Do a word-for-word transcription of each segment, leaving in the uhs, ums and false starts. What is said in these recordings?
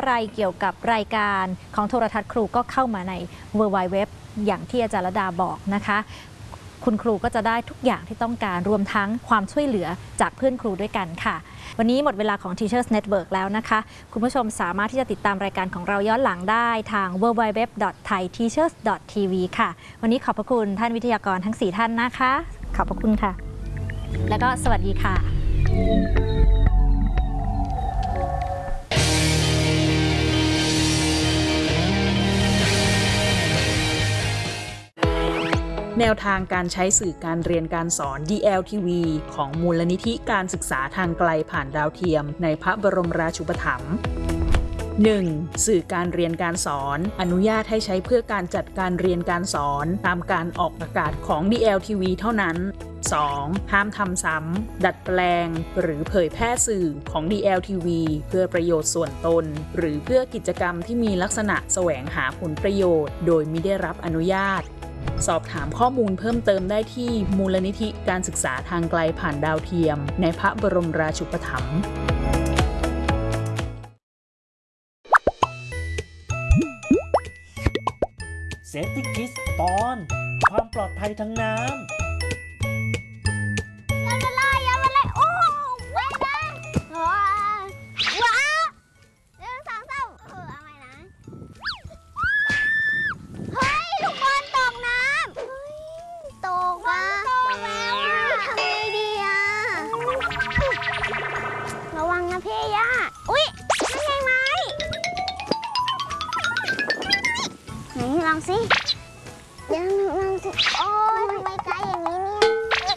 อะไรเกี่ยวกับรายการของโทรทัศน์ครูก็เข้ามาใน เวิลด์ ไวด์ เว็บ อย่างที่อาจารย์ระดาบอกนะคะคุณครูก็จะได้ทุกอย่างที่ต้องการรวมทั้งความช่วยเหลือจากเพื่อนครูด้วยกันค่ะวันนี้หมดเวลาของ Teachers Network แล้วนะคะคุณผู้ชมสามารถที่จะติดตามรายการของเราย้อนหลังได้ทาง ดับเบิลยู ดับเบิลยู ดับเบิลยู ดอท ไทย ทีเชอร์ส ดอท ที วี ค่ะวันนี้ขอบพระคุณท่านวิทยากรทั้งสี่ท่านนะคะขอบพระคุณค่ะแล้วก็สวัสดีค่ะแนวทางการใช้สื่อการเรียนการสอน ดี แอล ที วี ของมูลนิธิการศึกษาทางไกลผ่านดาวเทียมในพระบรมราชูปถัมภ์ หนึ่ง. สื่อการเรียนการสอนอนุญาตให้ใช้เพื่อการจัดการเรียนการสอนตามการออกอากาศของ ดี แอล ที วี เท่านั้น สอง. ห้ามทำซ้ำดัดแปลงหรือเผยแพร่สื่อของ ดี แอล ที วี เพื่อประโยชน์ส่วนตนหรือเพื่อกิจกรรมที่มีลักษณะแสวงหาผลประโยชน์โดยมิได้รับอนุญาตสอบถามข้อมูลเพิ่มเติมได้ที่มูลนิธิการศึกษาทางไกลผ่านดาวเทียมในพระบรมราชูปถัมภ์ Safety Kids ตอนความปลอดภัยทางน้ำอย่ามาไล่อย่ามาไล่โอ้ไม่ได้ว้าว้าเรื่องสองสามเออเอาใหม่นะเฮ้ยลูกบอลตกน้ำเฮ้ยตกอ่ะตกแล้วอ่ะทำไงดีอ่ะระวังนะพี่ย่าอุ๊ยนั่นไงไม้ไหนลองสิเดี๋ยวลองสิโอ้ยทำไมไกลอย่างนี้เนี่ย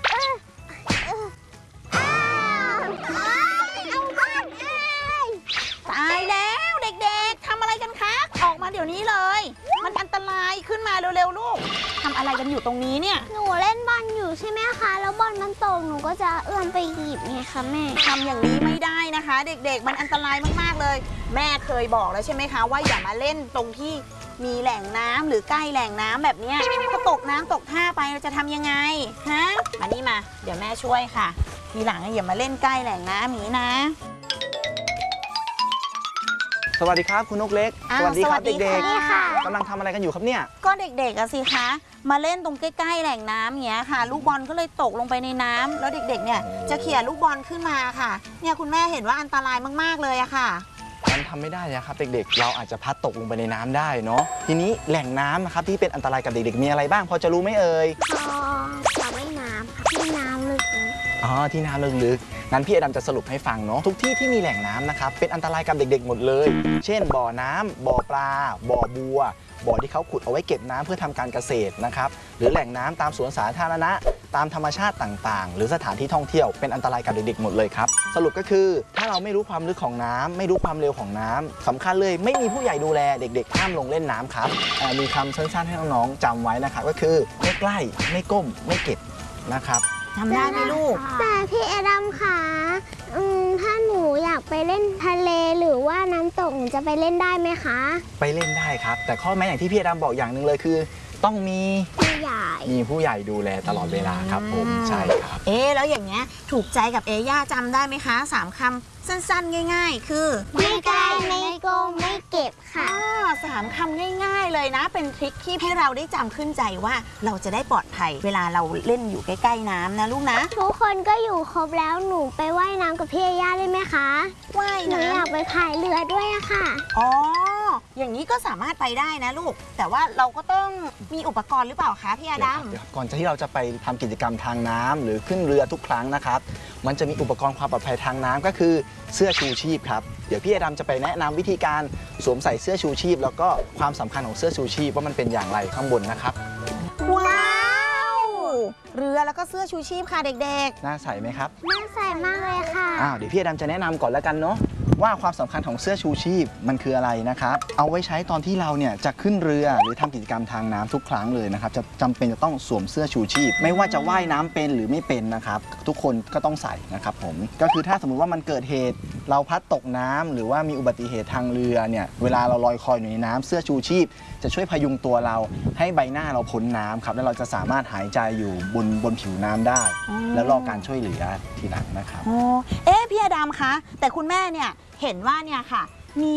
ตายแล้วเด็กๆทำอะไรกันคะออกมาเดี๋ยวนี้เลยมันอันตรายขึ้นมาเร็วๆลูกทำอะไรกันอยู่ตรงนี้เนี่ยหนูเล่นบอลอยู่ใช่ไหมคะแล้วบอลมันตกหนูก็จะเอื้อมไปหยิบไงคะแม่ทำอย่างนี้ไม่ได้นะคะเด็กๆมันอันตรายมากๆเลยแม่เคยบอกแล้วใช่ไหมคะว่าอย่ามาเล่นตรงที่มีแหล่งน้ำหรือใกล้แหล่งน้ำแบบนี้ถ้าตกน้ำตกท่าไปเราจะทำยังไงฮะมานี่มาเดี๋ยวแม่ช่วยค่ะทีหลังอย่ามาเล่นใกล้แหล่งน้ำนี้นะสวัสดีครับคุณนกเล็กสวัสดีครับเด็กๆกำลังทำอะไรกันอยู่ครับเนี่ยก็เด็กๆอะสิคะมาเล่นตรงใกล้ๆแหล่งน้ำอย่างเงี้ยค่ะลูกบอลก็เลยตกลงไปในน้ำแล้วเด็กๆเนี่ยจะเขี่ยลูกบอลขึ้นมาค่ะเนี่ยคุณแม่เห็นว่าอันตรายมากๆเลยอะค่ะมันทำไม่ได้นะครับเด็กๆเราอาจจะพัดตกลงไปในน้ำได้เนาะทีนี้แหล่งน้ำนะครับที่เป็นอันตรายกับเด็กๆมีอะไรบ้างพอจะรู้ไหมเอ่ยพอจะไม่น้ำค่ะที่น้ำลึกอ๋อที่น้ำลึกๆงั้นพี่อดัมจะสรุปให้ฟังเนาะทุกที่ที่มีแหล่งน้ำนะครับเป็นอันตรายกับเด็กๆหมดเลยเช่นบ่อน้ำบ่อปลาบ่อบัวบ่อที่เขาขุดเอาไว้เก็บน้ำเพื่อทำการเกษตรนะครับหรือแหล่งน้ำตามสวนสาธารณะตามธรรมชาติต่างๆหรือสถานที่ท่องเที่ยวเป็นอันตรายกับเด็กๆหมดเลยครับสรุปก็คือถ้าเราไม่รู้ความลึกของน้ำไม่รู้ความเร็วของน้ำสำคัญเลยไม่มีผู้ใหญ่ดูแลเด็กๆห้ามลงเล่นน้ำครับมีคำสั้นๆให้น้องๆจำไว้นะครับก็คือไม่ใกล้ไม่ก้มไม่เก็บนะครับทำได้ไหมลูกแต่พี่แอดัมค่ะถ้าหนูอยากไปเล่นทะเลหรือว่าน้ำตกหนูจะไปเล่นได้ไหมคะไปเล่นได้ครับแต่ข้อแม้อย่างที่พี่แอดัมบอกอย่างหนึ่งเลยคือต้องมีผู้ใหญ่มีผู้ใหญ่ดูแลตลอดเวลาครับผมใช่ครับเอ๊แล้วอย่างเงี้ยถูกใจกับเอย่าจำได้ไหมคะสามคำสั้นๆง่ายๆคือไม่ใกล้ไม่ก้มไม่เก็บค่ะสามคำง่ายๆเลยนะเป็นทริคที่ให้เราได้จำขึ้นใจว่าเราจะได้ปลอดภัยเวลาเราเล่นอยู่ใกล้ๆน้ำนะลูกนะทุกคนก็อยู่ครบแล้วหนูไปว่ายน้ำกับพี่ย่าได้ไหมคะว่ายน้ำหนูอยากไปพายเรือด้วยอะค่ะอ๋ออย่างนี้ก็สามารถไปได้นะลูกแต่ว่าเราก็ต้องมีอุปกรณ์หรือเปล่าคะพี่อดัมก่อนที่เราจะไปทำกิจกรรมทางน้ำหรือขึ้นเรือทุกครั้งนะครับมันจะมีอุปกรณ์ความปลอดภัยทางน้ำก็คือเสื้อชูชีพครับเดี๋ยวพี่อดัมจะไปแนะนำวิธีการสวมใส่เสื้อชูชีพแล้วก็ความสำคัญของเสื้อชูชีพว่ามันเป็นอย่างไรข้างบนนะครับว้าวเรือแล้วก็เสื้อชูชีพค่ะเด็กๆน่าใส่ไหมครับน่าใส่มากเลยค่ะอ้าวเดี๋ยวพี่อดัมจะแนะนำก่อนแล้วกันเนาะว่าความสำคัญของเสื้อชูชีพมันคืออะไรนะครับเอาไว้ใช้ตอนที่เราเนี่ยจะขึ้นเรือหรือทำกิจกรรมทางน้ำทุกครั้งเลยนะครับจะจำเป็นจะต้องสวมเสื้อชูชีพไม่ว่าจะว่ายน้ำเป็นหรือไม่เป็นนะครับทุกคนก็ต้องใส่นะครับผมก็คือถ้าสมมุติว่ามันเกิดเหตุเราพัดตกน้ำหรือว่ามีอุบัติเหตุทางเรือเนี่ยเวลาเราลอยคออยู่ในน้ำเสื้อชูชีพจะช่วยพยุงตัวเราให้ใบหน้าเราพ้นน้ำครับแล้วเราจะสามารถหายใจอยู่บนบนผิวน้ำได้แล้วรอการช่วยเหลือทีหลังนะครับอ๋อเอ๊ะพี่อดัมคะแต่คุณแม่เนี่ยเห็นว่าเนี่ยค่ะ